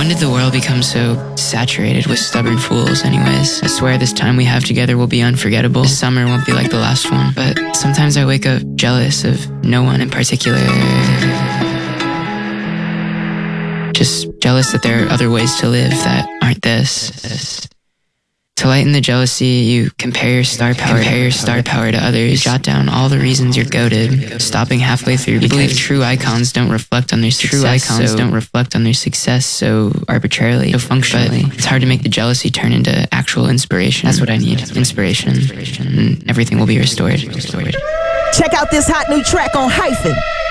When did the world become so saturated with stubborn fools anyways? I swear this time we have together will be unforgettable. This summer won't be like the last one, but sometimes I wake up jealous of no one in particular. Just jealous that there are other ways to live that aren't this. To lighten the jealousy, you compare your star power to others. You jot down all the reasons you're goated, stopping halfway through. You believe true icons don't reflect on their success so arbitrarily, so functionally. But it's hard to make the jealousy turn into actual inspiration. That's what I need, inspiration. And everything will be restored. Check out this hot new track on Hyphen.